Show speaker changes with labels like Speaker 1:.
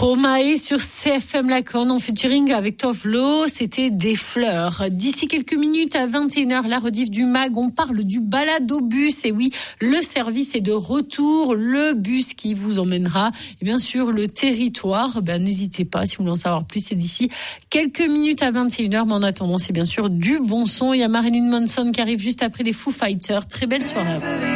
Speaker 1: Stromae sur CFM Lacan en featuring avec Tovlo, c'était Des fleurs. D'ici quelques minutes à 21h, la rediff du MAG, on parle du balado-bus. Et oui, le service est de retour, le bus qui vous emmènera et bien sûr le territoire. N'hésitez pas si vous voulez en savoir plus, c'est d'ici quelques minutes à 21h. Mais en attendant, c'est bien sûr du bon son. Il y a Marilyn Manson qui arrive juste après les Foo Fighters. Très belle soirée.